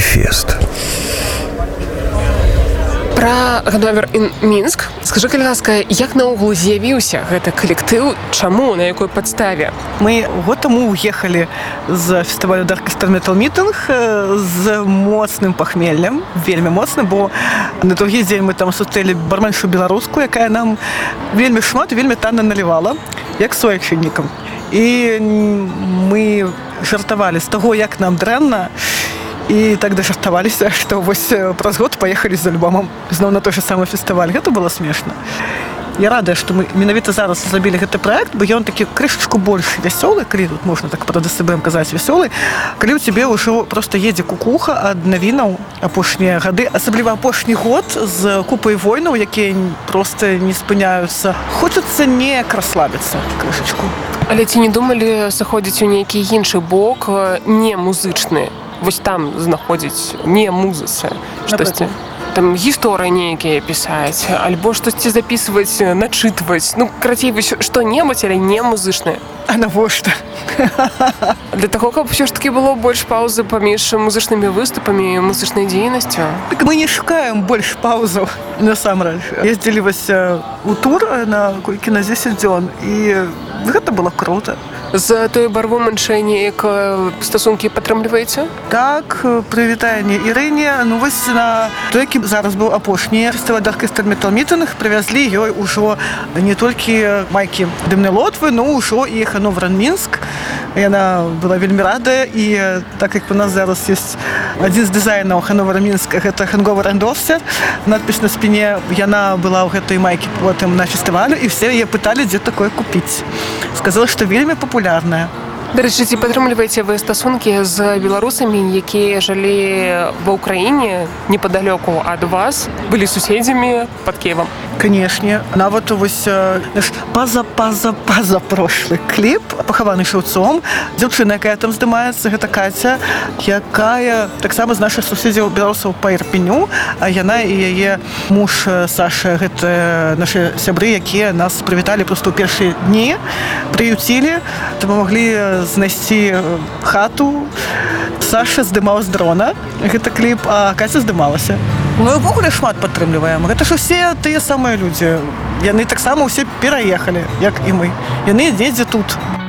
фест. Пра Ганновер ін Мінск. Скажы, калі ласка, як наогул з'явіўся гэты калектыў, чаму, на якой падставе? Мы год таму уехалі з фестывалю Darkester Metal Meeting з моцным пахмеллем, вельмі моцным, бо на другі дзень мы там сустрэлі барменшу беларускую, якая нам вельмі шмат, вельмі танна налівала, як суайчыннікам. І мы жартавалі з таго, як нам дрэнна, і так дажартаваліся, што вось праз год паехалі з альбомам зноў на той же самы фестываль. Гэта было смешна. Я радая, што мы менавіта зараз зрабілі гэты праект, бо ён такі крышачку больш вясёлы, калі тут можна так пра ДСБМ казаць вясёлы, калі ў цябе ўжо проста едзе кукуха ад навінаў апошнія гады, асабліва апошні год з купай войнаў, якія проста не спыняюцца. Хочацца неяк расслабіцца крышачку. Але ці не думалі сыходзіць у нейкі іншы бок, не музычны? Вось там знаходзіць не музыцы, штосьці. Там гісторыі нейкія пісаць, альбо штосьці запісваць, начытваць. Ну, карацей, што-небудзь, але не музычнае. А навошта? Для таго, каб ўсё ж такі было больш паўзы паміж музычнымі выступамі і музычнай дзейнасцю. Так мы не шукаем больш паўзаў, насамрэч. Ездзілі вось у тур на колькі на 10 дзён, і гэта было круто. З той барву-маншай неяк стасункі падтрымліваеце? Так, прывітанне Ірыне. Ну вось на той, які зараз быў апошні фестываль Darkester Metal Meeting, прывязлі ёй ужо не толькі майкі Дымнай Лотвы, но ўжо і Ганновер ін Мінск. Яна была вельмі радая, і так як у нас зараз ёсць адзін з дызайнаў Ганновера Мінска, гэта Hangover and Offset. Надпіс на спіне, яна была ў гэтай майкі потым на фестывалю, і все яе пыталі, дзе такое купіць. Сказала, што вельмі папулярная. Дарэчы, ці падтрымліваеце вы стасункі з беларусамі, якія жылі ва ўкраіне непадалёку ад вас, былі суседзямі пад Кіевам? Канешне. Нават вось наш пазапрошлы кліп «Пахаваны шаўцом». Дзяўчына, якая там здымаецца, гэта Каця, якая таксама з нашых суседзяў беларусаў па Ірпеню, а яна і яе муж Саша, гэта нашы сябры, якія нас прывіталі проста ў першыя дні, прыюцілі, таму маглі знайсці хату. Саша здымаў з дрона гэты кліп, а Каця здымалася. Мы ўвогуле шмат падтрымліваем. Гэта ж усе тыя самыя людзі. Яны таксама ўсе пераехалі, як і мы. Яны недзе тут.